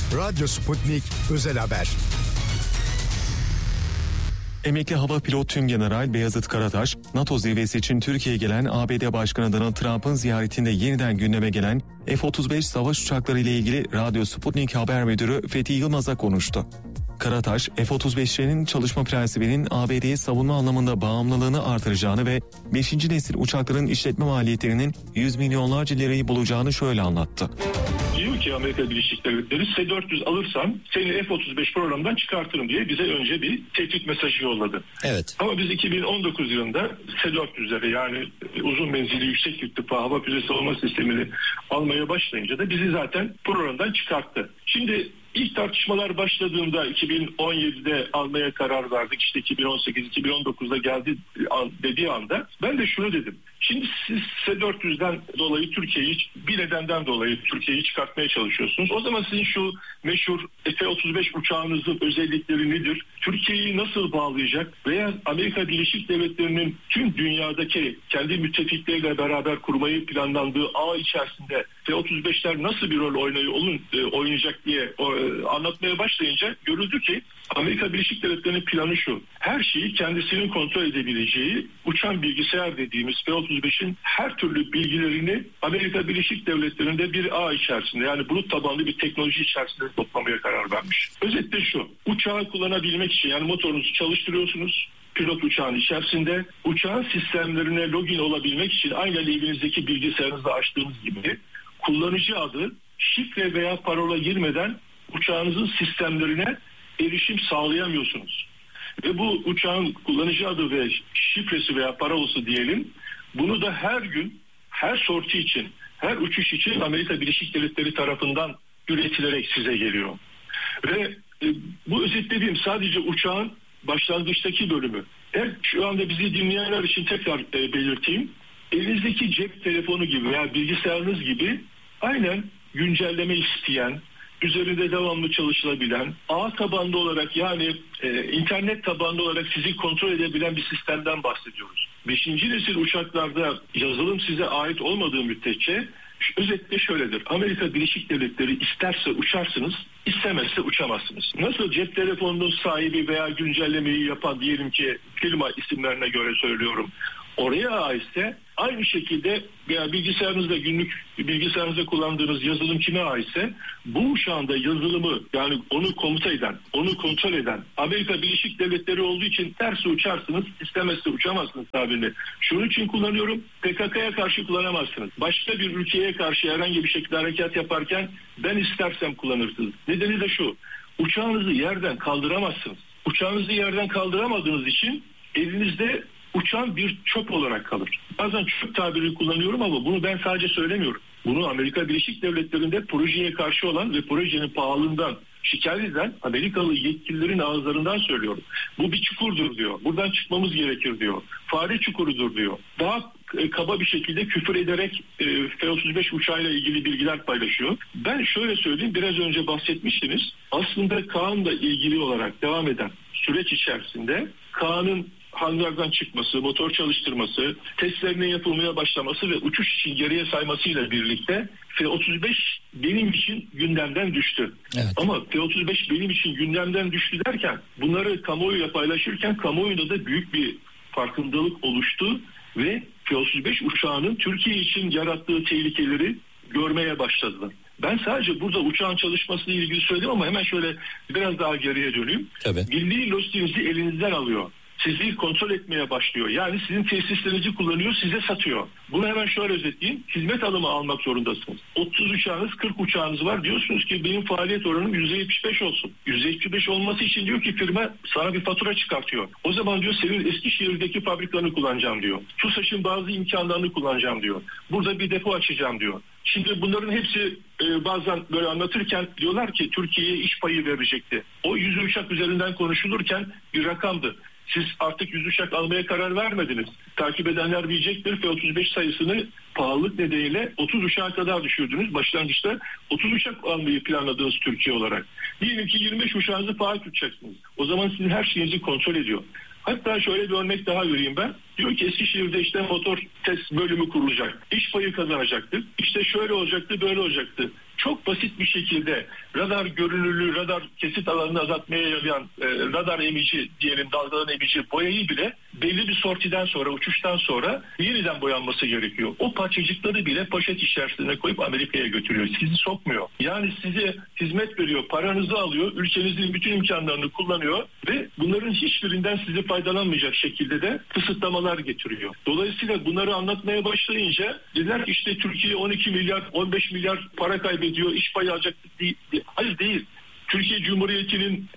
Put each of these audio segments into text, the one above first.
Radyo Sputnik Özel Haber. Emekli hava pilot Tümgeneral Beyazıt Karataş, NATO zirvesi için Türkiye'ye gelen ABD Başkanı Donald Trump'ın ziyaretinde yeniden gündeme gelen F-35 savaş uçakları ile ilgili Radyo Sputnik Haber Müdürü Fethi Yılmaz'a konuştu. Karataş, F-35'lerin çalışma prensibinin ABD'ye savunma anlamında bağımlılığını artıracağını ve 5. nesil uçakların işletme maliyetlerinin 100 milyonlarca lirayı bulacağını şöyle anlattı. Diyor ki Amerika Birleşik Devletleri S-400 alırsan seni F-35 programından çıkartırım diye bize önce bir tehdit mesajı yolladı. Evet. Ama biz 2019 yılında S-400'leri yani uzun menzilli yüksek irtifa hava füze savunma sistemini almaya başlayınca da bizi zaten programdan çıkarttı. Şimdi ilk tartışmalar başladığında 2017'de almaya karar verdik. İşte 2018-2019'da geldi dediği anda ben de şunu dedim. Şimdi siz S-400'den dolayı Türkiye'yi bir nedenden dolayı Türkiye'yi çıkartmaya çalışıyorsunuz. O zaman sizin şu meşhur F-35 uçağınızın özellikleri nedir? Türkiye'yi nasıl bağlayacak? Veya Amerika Birleşik Devletleri'nin tüm dünyadaki kendi müttefikleriyle beraber kurmayı planlandığı ağ içerisinde F-35'ler nasıl bir rol oynayacak diye anlatmaya başlayınca görüldü ki Amerika Birleşik Devletleri'nin planı şu. Her şeyi kendisinin kontrol edebileceği uçan bilgisayar dediğimiz F-35'in her türlü bilgilerini Amerika Birleşik Devletleri'nde bir ağ içerisinde yani bulut tabanlı bir teknoloji içerisinde toplamaya karar vermiş. Özetle şu. Uçağı kullanabilmek için yani motorunuzu çalıştırıyorsunuz. Pilot uçağın içerisinde uçağın sistemlerine login olabilmek için aynen evinizdeki bilgisayarınızda açtığınız gibi kullanıcı adı, şifre veya parola girmeden uçağınızın sistemlerine erişim sağlayamıyorsunuz. Ve bu uçağın kullanıcı adı ve şifresi veya parolası diyelim, bunu da her gün, her sorti için, her uçuş için Amerika Birleşik Devletleri tarafından üretilerek size geliyor. Ve bu özetlediğim sadece uçağın başlangıçtaki bölümü. Şu anda bizi dinleyenler için tekrar belirteyim. Elinizdeki cep telefonu gibi veya bilgisayarınız gibi aynen güncelleme isteyen, üzerinde devamlı çalışılabilen, ağ tabanlı olarak yani internet tabanlı olarak sizi kontrol edebilen bir sistemden bahsediyoruz. 5. nesil uçaklarda yazılım size ait olmadığı müddetçe özetle şöyledir. Amerika Birleşik Devletleri isterse uçarsınız, istemezse uçamazsınız. Nasıl cep telefonunun sahibi veya güncellemeyi yapan diyelim ki firma isimlerine göre söylüyorum. Oraya aitse aynı şekilde veya bilgisayarınızda kullandığınız yazılım kime aitse bu uçağın da yazılımı yani onu komuta eden, onu kontrol eden Amerika Birleşik Devletleri olduğu için tersi uçarsınız, istemezse uçamazsınız tabirini. Şunun için kullanıyorum, PKK'ya karşı kullanamazsınız. Başka bir ülkeye karşı herhangi bir şekilde harekat yaparken ben istersem kullanırsınız. Nedeni de şu, uçağınızı yerden kaldıramazsınız. Uçağınızı yerden kaldıramadığınız için elinizde uçan bir çöp olarak kalır. Bazen çöp tabirini kullanıyorum ama bunu ben sadece söylemiyorum. Bunu Amerika Birleşik Devletleri'nde projeye karşı olan ve projenin pahalılığından şikayet eden Amerikalı yetkililerin ağızlarından söylüyorum. Bu bir çukurdur diyor. Buradan çıkmamız gerekir diyor. Fare çukurudur diyor. Daha kaba bir şekilde küfür ederek F-35 uçağıyla ilgili bilgiler paylaşıyor. Ben şöyle söyleyeyim, biraz önce bahsetmiştiniz. Aslında Kaan'la ilgili olarak devam eden süreç içerisinde Kaan'ın hangardan çıkması, motor çalıştırması, testlerinin yapılmaya başlaması ve uçuş için geriye saymasıyla birlikte F-35 benim için gündemden düştü. Evet. Ama F-35 benim için gündemden düştü derken bunları kamuoyuyla paylaşırken kamuoyunda da büyük bir farkındalık oluştu ve F-35 uçağının Türkiye için yarattığı tehlikeleri görmeye başladılar. Ben sadece burada uçağın çalışmasıyla ilgili söyledim ama hemen şöyle biraz daha geriye döneyim. Tabii. Milli lojistinizi elinizden alıyor. Sizi kontrol etmeye başlıyor. Yani sizin tesislerinizi kullanıyor, size satıyor. Bunu hemen şöyle özetleyeyim. Hizmet alımı almak zorundasınız. 30 uçağınız, 40 uçağınız var. Diyorsunuz ki benim faaliyet oranım %75 olsun. %75 olması için diyor ki firma sana bir fatura çıkartıyor. O zaman diyor senin Eskişehir'deki fabrikanı kullanacağım diyor. TUSAŞ'ın bazı imkanlarını kullanacağım diyor. Burada bir depo açacağım diyor. Şimdi bunların hepsi bazen böyle anlatırken diyorlar ki Türkiye'ye iş payı verecekti. O 100 uçak üzerinden konuşulurken bir rakamdı. Siz artık 100 uçak almaya karar vermediniz. Takip edenler bilecektir. F-35 sayısını pahalılık nedeniyle 30 uçağa kadar düşürdünüz. Başlangıçta 30 uçak almayı planladınız Türkiye olarak. Diyelim ki 25 uçağınızı faal tutacaksınız. O zaman sizin her şeyinizi kontrol ediyor. Hatta şöyle bir örnek daha vereyim ben. Diyor ki Eskişehir'de işte motor test bölümü kurulacak. İş payı kazanacaktık. İşte şöyle olacaktı, böyle olacaktı. çok basit bir şekilde radar görünürlüğü, radar kesit alanını azaltmaya yarayan radar emici diyelim, dalgalan emici boyayı bile belli bir sortiden sonra, uçuştan sonra yeniden boyanması gerekiyor. O parçacıkları bile poşet içerisine koyup Amerika'ya götürüyor. Sizi sokmuyor. Yani size hizmet veriyor, paranızı alıyor, ülkenizin bütün imkanlarını kullanıyor ve bunların hiçbirinden size faydalanmayacak şekilde de kısıtlamalar getiriyor. Dolayısıyla bunları anlatmaya başlayınca dediler ki işte Türkiye 12 milyar, 15 milyar para kaybediyor, iş payı alacaktık değil. Hayır değil. Türkiye Cumhuriyeti'nin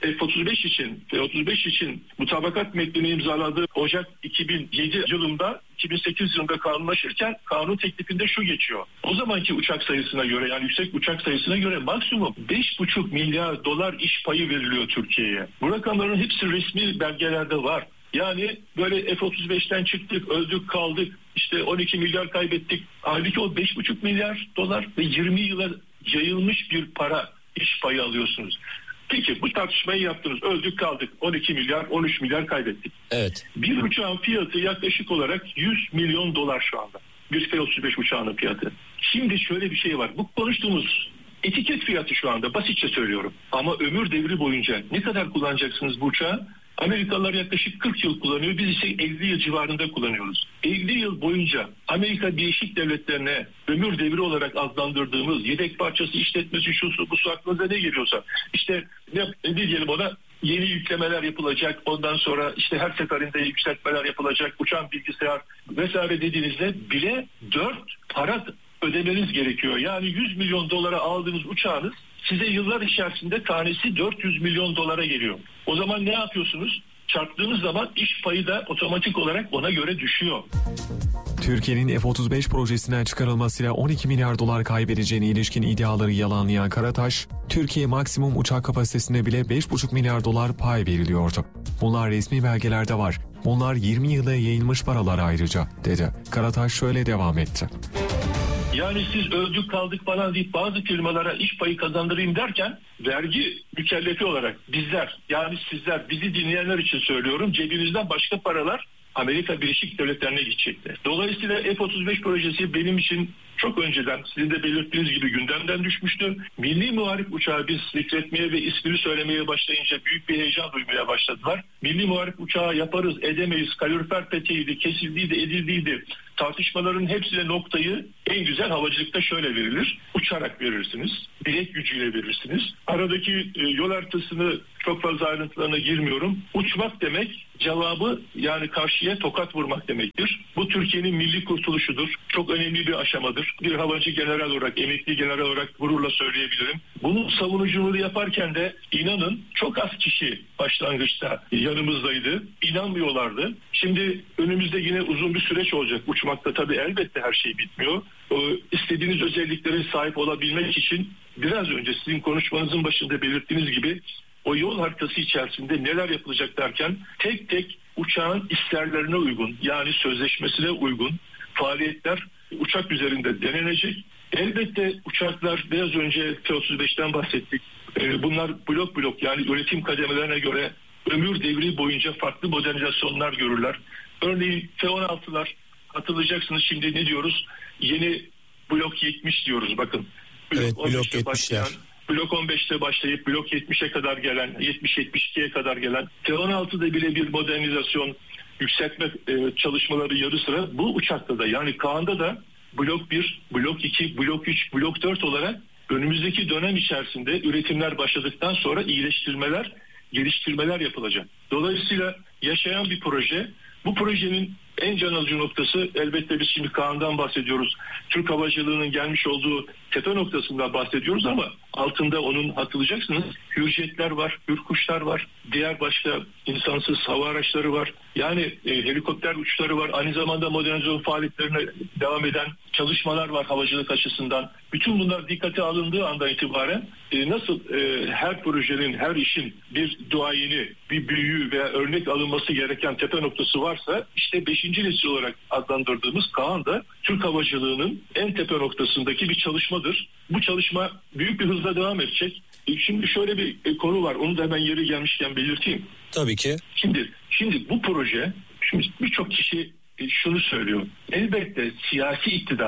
F-35 için mutabakat metnini imzaladığı Ocak 2007 yılında 2008 yılında kanunlaşırken kanun teklifinde şu geçiyor. O zamanki uçak sayısına göre, yani yüksek uçak sayısına göre maksimum 5,5 milyar dolar iş payı veriliyor Türkiye'ye. Bu rakamların hepsi resmi belgelerde var. Yani böyle F-35'ten çıktık, öldük, kaldık, işte 12 milyar kaybettik. Halbuki o 5,5 milyar dolar ve 20 yıla yayılmış bir para, iş payı alıyorsunuz. Peki bu tartışmayı yaptınız, öldük kaldık, 12 milyar, 13 milyar kaybettik. Evet. Bir uçağın fiyatı yaklaşık olarak 100 milyon dolar şu anda. Bir F-35 uçağının fiyatı. Şimdi şöyle bir şey var. Bu konuştuğumuz etiket fiyatı şu anda, basitçe söylüyorum. Ama ömür devri boyunca ne kadar kullanacaksınız bu uçağı? Amerikalılar yaklaşık 40 yıl kullanıyor. Biz ise 50 yıl civarında kullanıyoruz. 50 yıl boyunca Amerika Birleşik Devletleri'ne ömür devri olarak adlandırdığımız yedek parçası, işletmesi, şusu, busu, aklınıza ne geliyorsa. İşte ne diyelim ona, yeni yüklemeler yapılacak. Ondan sonra işte her seferinde yükseltmeler yapılacak. Uçan bilgisayar vesaire dediğinizde bile 4 para ödemeniz gerekiyor. Yani 100 milyon dolara aldığınız uçağınız size yıllar içerisinde tanesi 400 milyon dolara geliyor. O zaman ne yapıyorsunuz? Çarptığınız zaman iş payı da otomatik olarak ona göre düşüyor. Türkiye'nin F-35 projesinden çıkarılmasıyla 12 milyar dolar kaybedeceğine ilişkin iddiaları yalanlayan Karataş, Türkiye maksimum uçak kapasitesine bile 5,5 milyar dolar pay veriliyordu. Bunlar resmi belgelerde var. Bunlar 20 yıla yayılmış paralar ayrıca, dedi. Karataş şöyle devam etti. Yani siz öldük kaldık falan deyip bazı firmalara iş payı kazandırayım derken vergi mükellefi olarak bizler, yani sizler, bizi dinleyenler için söylüyorum, cebimizden başka paralar Amerika Birleşik Devletleri'ne gidecekti. Dolayısıyla F-35 projesi benim için çok önceden, sizin de belirttiğiniz gibi, gündemden düşmüştü. Milli Muharip uçağı biz zikretmeye ve ismini söylemeye başlayınca büyük bir heyecan duymaya başladılar. Milli Muharip uçağı yaparız, edemeyiz, kalorifer peteğiydi, kesildiydi, edildiydi. Tartışmaların hepsine noktayı en güzel havacılıkta şöyle verilir. Uçarak verirsiniz, bilek gücüyle verirsiniz. Aradaki yol haritasını çok fazla ayrıntılarına girmiyorum. Uçmak demek, cevabı yani karşıya tokat vurmak demektir. Bu Türkiye'nin milli kurtuluşudur. Çok önemli bir aşamadır. Bir havacı general olarak, emekli general olarak gururla söyleyebilirim. Bunun savunuculuğunu yaparken de inanın çok az kişi başlangıçta yanımızdaydı. İnanmıyorlardı. Şimdi önümüzde yine uzun bir süreç olacak. Uçmakta tabii elbette her şey bitmiyor. İstediğiniz özelliklere sahip olabilmek için biraz önce sizin konuşmanızın başında belirttiğiniz gibi o yol haritası içerisinde neler yapılacak derken tek tek uçağın isterlerine uygun, yani sözleşmesine uygun faaliyetler uçak üzerinde denenecek. Elbette uçaklar, biraz önce F-35'ten bahsettik. Bunlar blok blok, yani üretim kademelerine göre ömür devri boyunca farklı modernizasyonlar görürler. Örneğin F-16'lar, hatırlayacaksınız, şimdi ne diyoruz? Yeni blok 70 diyoruz, bakın. Evet, blok 70'ler. Blok 15'te başlayıp blok 70'e kadar gelen, 70-72'ye kadar gelen, T-16'da bile bir modernizasyon, yükseltme çalışmaları yarı sıra bu uçakta da, yani Kaan'da da blok 1, blok 2, blok 3, blok 4 olarak önümüzdeki dönem içerisinde üretimler başladıktan sonra iyileştirmeler, geliştirmeler yapılacak. Dolayısıyla yaşayan bir proje. Bu projenin en can alıcı noktası, elbette biz şimdi Kaan'dan bahsediyoruz. Türk havacılığının gelmiş olduğu tepe noktasından bahsediyoruz ama altında onun, hatırlayacaksınız, hürjetler var, hürkuşlar var, diğer başka insansız hava araçları var. Yani helikopter uçuşları var. Aynı zamanda modernizasyon faaliyetlerine devam eden çalışmalar var havacılık açısından. Bütün bunlar dikkate alındığı andan itibaren nasıl her projenin, her işin bir duayeni, bir büyüğü veya örnek alınması gereken tepe noktası varsa, işte 5. nesil olarak adlandırdığımız Kaan da Türk havacılığının en tepe noktasındaki bir çalışmadır. Bu çalışma büyük bir hızla devam edecek. Şimdi şöyle bir konu var. Onu da hemen yeri gelmişken belirteyim. Tabii ki. Şimdi bu proje, şimdi birçok kişi şunu söylüyor. Elbette siyasi iktidar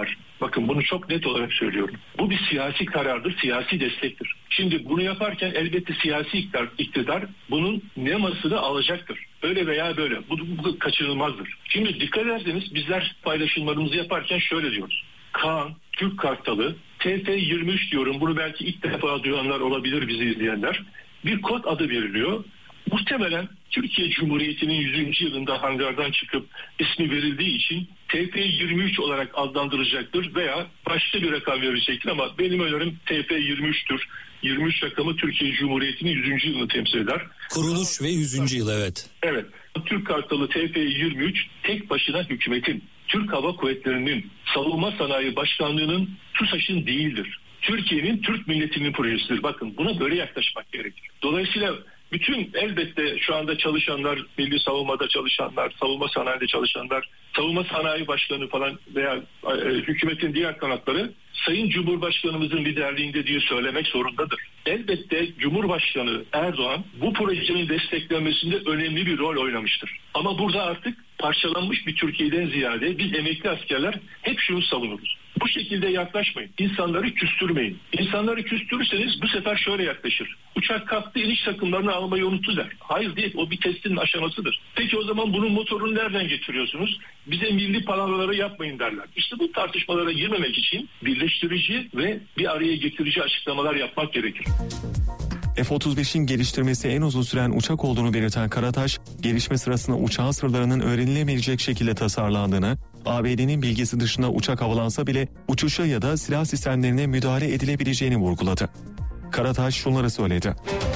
Bakın bunu çok net olarak söylüyorum. Bu bir siyasi karardır, siyasi destektir. Şimdi bunu yaparken elbette siyasi iktidar bunun nemasını alacaktır. Öyle veya böyle. Bu kaçınılmazdır. Şimdi dikkat ederseniz bizler paylaşımlarımızı yaparken şöyle diyoruz. Kaan, Türk Kartalı, TF23 diyorum. Bunu belki ilk defa duyanlar olabilir, bizi izleyenler. Bir kod adı veriliyor. Muhtemelen Türkiye Cumhuriyeti'nin 100. yılında hangardan çıkıp ismi verildiği için TF23 olarak adlandıracaktır veya başka bir rakam verecektir ama benim önerim TF23'tür. 23 rakamı Türkiye Cumhuriyeti'nin 100. yılını temsil eder. Kuruluş ve 100. yıl, evet. Evet. Türk Kartalı TF23 tek başına hükümetin, Türk Hava Kuvvetleri'nin, Savunma Sanayi Başkanlığı'nın, TUSAŞ'ın değildir. Türkiye'nin, Türk milletinin projesidir. Bakın buna böyle yaklaşmak gerekir. Dolayısıyla bütün elbette şu anda çalışanlar, milli savunmada çalışanlar, savunma sanayide çalışanlar, savunma sanayi başkanı falan veya hükümetin diğer kanatları Sayın Cumhurbaşkanımızın liderliğinde diye söylemek zorundadır. Elbette Cumhurbaşkanı Erdoğan bu projenin desteklenmesinde önemli bir rol oynamıştır. Ama burada artık parçalanmış bir Türkiye'den ziyade biz emekli askerler hep şunu savunuruz. Bu şekilde yaklaşmayın. İnsanları küstürmeyin. İnsanları küstürürseniz bu sefer şöyle yaklaşır. Uçak kalktı, iniş takımlarını almayı unuttu der. Hayır değil, o bir testin aşamasıdır. Peki o zaman bunun motorunu nereden getiriyorsunuz? Bize milli palavraları yapmayın derler. İşte bu tartışmalara girmemek için birleştirici ve bir araya getirici açıklamalar yapmak gerekir. F-35'in geliştirmesi en uzun süren uçak olduğunu belirten Karataş, gelişme sırasında uçağın sırlarının öğrenilemeyecek şekilde tasarlandığını, ABD'nin bilgisi dışında uçak havalansa bile uçuşa ya da silah sistemlerine müdahale edilebileceğini vurguladı. Karataş şunları söyledi.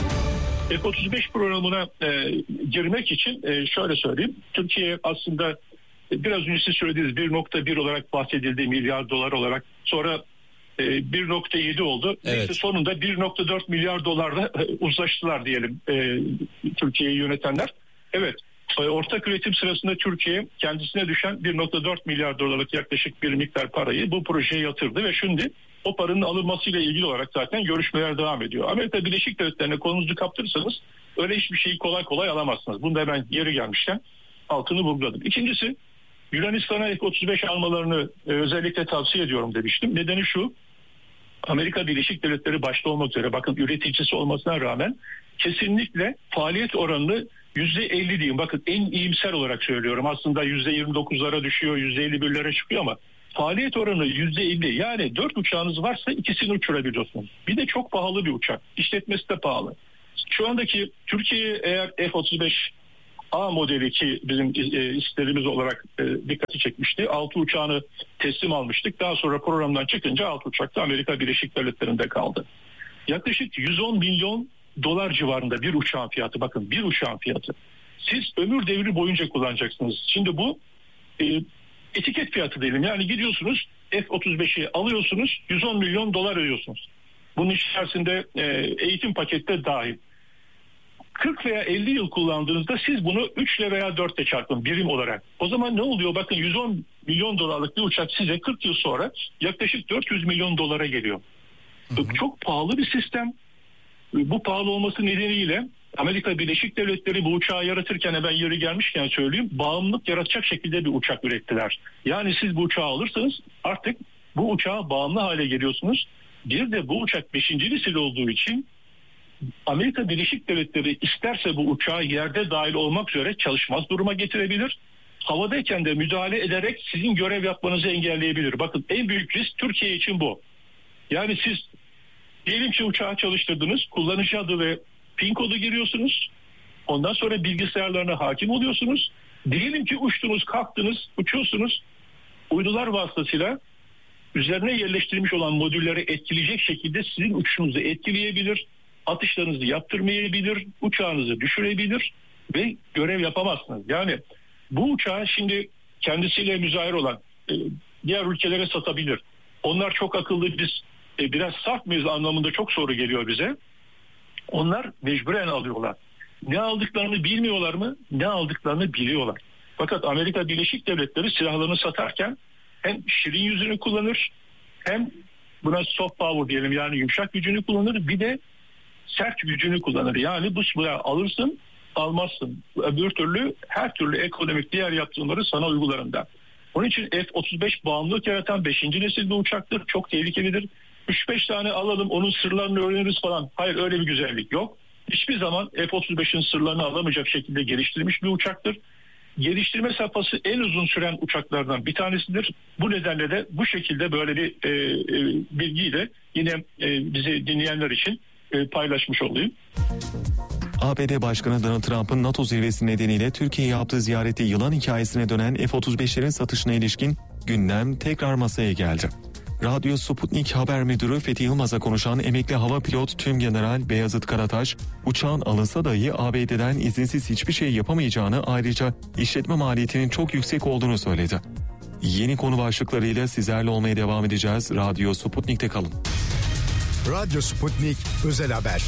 F-35 programına girmek için şöyle söyleyeyim. Türkiye aslında biraz önce siz söylediğiniz 1.1 olarak bahsedildi, milyar dolar olarak. Sonra 1.7 oldu. Evet. İşte sonunda 1.4 milyar dolarla uzlaştılar diyelim Türkiye'yi yönetenler. Evet. Ortak üretim sırasında Türkiye kendisine düşen 1.4 milyar dolarlık yaklaşık bir miktar parayı bu projeye yatırdı ve şimdi o paranın alınmasıyla ilgili olarak zaten görüşmeler devam ediyor. Amerika Birleşik Devletleri'ne kolunuzu kaptırırsanız öyle hiçbir şeyi kolay kolay alamazsınız. Bunu da ben yeri gelmişken altını vurguladım. İkincisi, Yunanistan'a F-35 almalarını özellikle tavsiye ediyorum demiştim. Nedeni şu, Amerika Birleşik Devletleri başta olmak üzere bakın üreticisi olmasına rağmen kesinlikle faaliyet oranını %50 diyeyim. Bakın en iyimser olarak söylüyorum. Aslında %29'lara düşüyor, %51'lere çıkıyor ama faaliyet oranı %50. Yani 4 uçağınız varsa ikisini uçurabiliyorsunuz. Bir de çok pahalı bir uçak. İşletmesi de pahalı. Şu andaki Türkiye eğer F-35 A modeli ki bizim isterimiz olarak dikkati çekmişti. 6 uçağını teslim almıştık. Daha sonra programdan çıkınca 6 uçak da Amerika Birleşik Devletleri'nde kaldı. Yaklaşık 110 milyon dolar civarında bir uçağın fiyatı. Bakın bir uçağın fiyatı. Siz ömür devri boyunca kullanacaksınız. Şimdi bu etiket fiyatı diyelim. Yani gidiyorsunuz F-35'i alıyorsunuz 110 milyon dolar ödüyorsunuz. Bunun içerisinde eğitim paketi de dahil. 40 veya 50 yıl kullandığınızda siz bunu 3 ile veya 4 ile çarpın birim olarak. O zaman ne oluyor? Bakın 110 milyon dolarlık bir uçak size 40 yıl sonra yaklaşık 400 milyon dolara geliyor. Çok pahalı bir sistem. Bu pahalı olması nedeniyle Amerika Birleşik Devletleri bu uçağı yaratırken ben yeri gelmişken söyleyeyim bağımlılık yaratacak şekilde bir uçak ürettiler. Yani siz bu uçağı alırsanız artık bu uçağa bağımlı hale geliyorsunuz. Bir de bu uçak 5. nesil olduğu için Amerika Birleşik Devletleri isterse bu uçağı yerde dahil olmak üzere çalışmaz duruma getirebilir. Havadayken de müdahale ederek sizin görev yapmanızı engelleyebilir. Bakın en büyük risk Türkiye için bu. Yani siz diyelim ki uçağı çalıştırdınız, kullanıcı adı ve PIN kodu giriyorsunuz. Ondan sonra bilgisayarlarına hakim oluyorsunuz. Diyelim ki uçtunuz, kalktınız, uçuyorsunuz. Uydular vasıtasıyla üzerine yerleştirilmiş olan modülleri etkileyecek şekilde sizin uçuşunuzu etkileyebilir. Atışlarınızı yaptırmayabilir, uçağınızı düşürebilir ve görev yapamazsınız. Yani bu uçağı şimdi kendisiyle müzahir olan diğer ülkelere satabilir. Onlar çok akıllı, biz biraz saf mıyız anlamında çok soru geliyor bize. Onlar mecburen alıyorlar. Ne aldıklarını bilmiyorlar mı? Ne aldıklarını biliyorlar. Fakat Amerika Birleşik Devletleri silahlarını satarken hem şirin yüzünü kullanır hem buna soft power diyelim yani yumuşak gücünü kullanır bir de sert gücünü kullanır. Yani bu silahı alırsın almazsın. Öbür türlü her türlü ekonomik diğer yaptırımları sana uygularında. Onun için F-35 bağımlılık yaratan 5. nesil bir uçaktır. Çok tehlikelidir. 3-5 tane alalım, onun sırlarını öğreniriz falan. Hayır, öyle bir güzellik yok. Hiçbir zaman F-35'in sırlarını alamayacak şekilde geliştirilmiş bir uçaktır. Geliştirme safhası en uzun süren uçaklardan bir tanesidir. Bu nedenle de bu şekilde böyle bir bilgiyi de yine bizi dinleyenler için paylaşmış olayım. ABD Başkanı Donald Trump'ın NATO zirvesi nedeniyle Türkiye'ye yaptığı ziyarette yılan hikayesine dönen F-35'lerin satışına ilişkin gündem tekrar masaya geldi. Radyo Sputnik Haber Müdürü Fethi Yılmaz'a konuşan emekli hava pilot Tümgeneral Beyazıt Karataş, uçağın alınsa dahi ABD'den izinsiz hiçbir şey yapamayacağını, ayrıca işletme maliyetinin çok yüksek olduğunu söyledi. Yeni konu başlıklarıyla sizlerle olmaya devam edeceğiz. Radyo Sputnik'te kalın. Radyo Sputnik Özel Haber.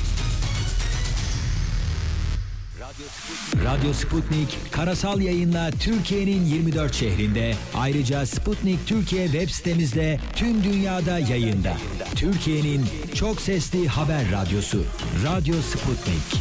Radyo Sputnik karasal yayınla Türkiye'nin 24 şehrinde, ayrıca Sputnik Türkiye web sitemizde tüm dünyada yayında. Türkiye'nin çok sesli haber radyosu Radyo Sputnik.